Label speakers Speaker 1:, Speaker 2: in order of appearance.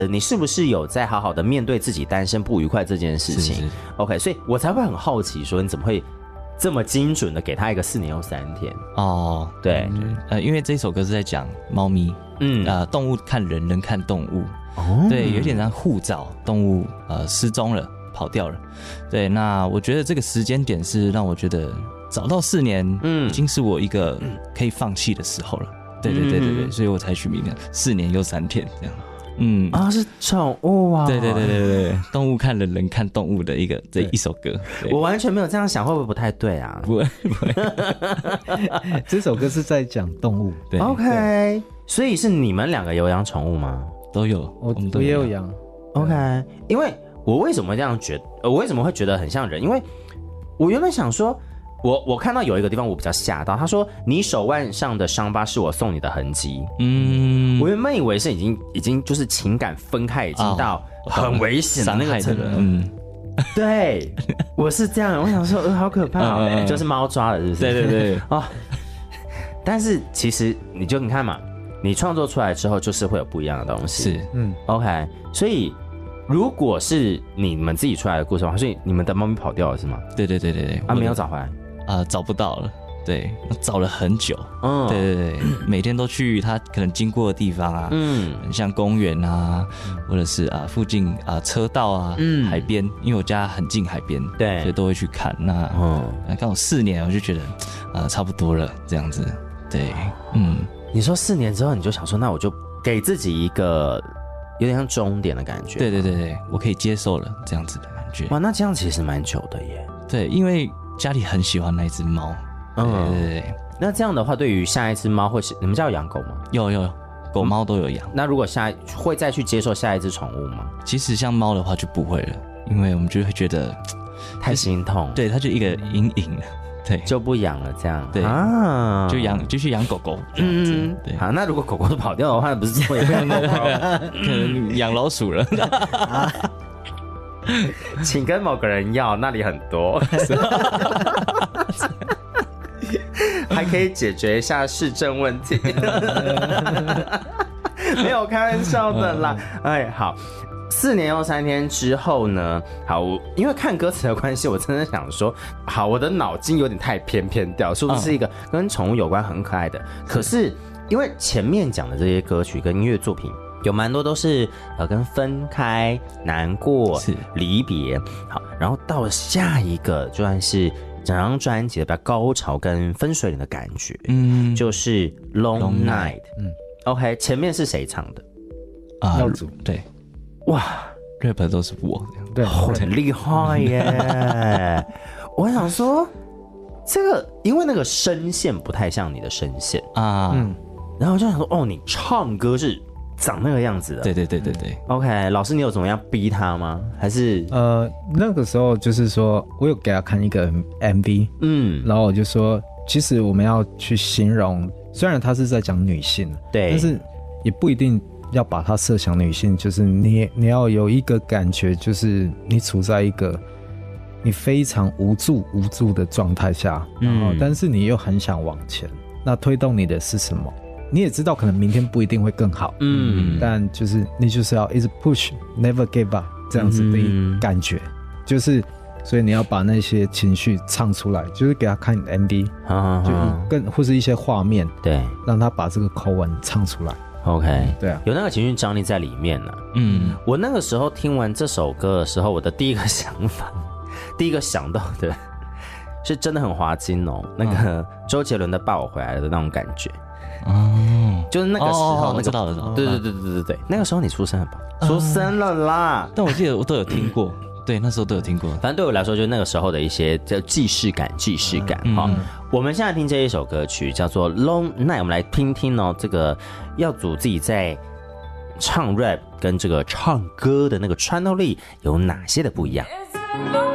Speaker 1: 你是不是有在好好的面对自己单身不愉快这件事情？
Speaker 2: 是
Speaker 1: OK， 所以我才会很好奇，说你怎么会这么精准的给他一个4年又3天？
Speaker 2: 哦，
Speaker 1: 对，
Speaker 2: 因为这首歌是在讲猫咪，动物看人，人看动物，对，有点像互找动物，失踪了，跑掉了，对，那我觉得这个时间点是让我觉得找到4年，已经是我一个可以放弃的时候了，对，所以我才取名的4年又3天这样。
Speaker 1: 是宠物啊！
Speaker 2: 对，动物看人，人看动物的这一首歌，
Speaker 1: 我完全没有这样想，会不会不太对啊？
Speaker 2: 不会，
Speaker 3: 这首歌是在讲动物。
Speaker 2: 对
Speaker 1: ，OK， 所以是你们2个有养宠物吗？
Speaker 2: 都有，
Speaker 3: 我也有养。
Speaker 1: OK， 因为我为什么这样觉得？我为什么会觉得很像人？因为我原本想说。我看到有一个地方我比较吓到，他说你手腕上的伤疤是我送你的痕迹。我原本以为是已经就是情感分开，已经到很危险的那个程度。对，我是这样，我想说，好可怕，就是猫抓了，是不是？
Speaker 2: 对
Speaker 1: 哦，但是其实你看嘛，你创作出来之后，就是会有不一样的东西。
Speaker 2: 是
Speaker 1: ，OK， 所以。如果是你们自己出来的故事的话，所以你们的猫咪跑掉了是吗？
Speaker 2: 对，
Speaker 1: 没有找回来
Speaker 2: 找不到了，对，找了很久，对，每天都去它可能经过的地方啊，像公园啊，或者是附近车道啊，海边，因为我家很近海边，
Speaker 1: 对，
Speaker 2: 所以都会去看。那刚好4年，我就觉得差不多了，这样子，对，
Speaker 1: 你说4年之后，你就想说，那我就给自己一个。有点像终点的感觉。
Speaker 2: 对，我可以接受了这样子的感觉。
Speaker 1: 哇，那这样其实蛮久的耶。
Speaker 2: 对，因为家里很喜欢那一只猫。对。
Speaker 1: 那这样的话，对于下一只猫会是你们家有养狗吗？
Speaker 2: 有，狗猫都有养。
Speaker 1: 那如果会再去接受下一只宠物吗？
Speaker 2: 其实像猫的话就不会了，因为我们就会觉得
Speaker 1: 太心痛。
Speaker 2: 对，它就一个阴影了。对，
Speaker 1: 就不养了，这样
Speaker 2: 对就去养狗狗，对。
Speaker 1: 好，那如果狗狗都跑掉的话，不是会变狗狗，
Speaker 2: 可能养老鼠了。
Speaker 1: 请跟某个人要，那里很多，还可以解决一下市政问题。没有开玩笑的啦。好。4年又3天之后呢？好，因为看歌词的关系，我真的想说，好，我的脑筋有点太偏掉，是不是一个跟宠物有关很可爱的？可是因为前面讲的这些歌曲跟音乐作品，有蛮多都是跟分开、难过、离别，好，然后到了下一个就算是整张专辑的比较高潮跟分水岭的感觉，就是 Long Night。OK， 前面是谁唱的？
Speaker 3: 耀祖。
Speaker 2: 对。
Speaker 1: 哇
Speaker 2: ，rap 都是我，
Speaker 3: 对，
Speaker 1: 很厉害耶！我想说，这个因为那个声线不太像你的声线啊，然后我就想说，你唱歌是长那个样子的，
Speaker 2: 对。
Speaker 1: OK， 老师，你有怎么样逼他吗？还是
Speaker 3: 那个时候就是说我有给他看一个 MV，然后我就说，其实我们要去形容，虽然他是在讲女性，
Speaker 1: 对，
Speaker 3: 但是也不一定。要把它设想女性，就是你要有一个感觉，就是你处在一个你非常无助的状态下，然后但是你又很想往前，那推动你的是什么？你也知道可能明天不一定会更好，但就是你就是要一直 push never give up 这样子的感觉，就是所以你要把那些情绪唱出来，就是给他看 MV， 就或是一些画面，
Speaker 1: 对，
Speaker 3: 让他把这个口吻唱出来。
Speaker 1: OK，
Speaker 3: 对啊，
Speaker 1: 有那个情绪张力在里面呢。我那个时候听完这首歌的时候，我的第一个想法，第一个想到的是真的很滑稽哦，那个周杰伦的《抱我回来》的那种感觉。就是那个时候，
Speaker 2: 知道了，
Speaker 1: 对，那个时候你出生了吧？出生了啦。
Speaker 2: 但我记得我都有听过。对，那时候都有听过。
Speaker 1: 反正对我来说，就是那个时候的一些叫既视感。我们现在听这一首歌曲叫做《Long Night》，我们来听听哦，这个耀祖自己在唱 rap 跟这个唱歌的那个穿透力有哪些的不一样。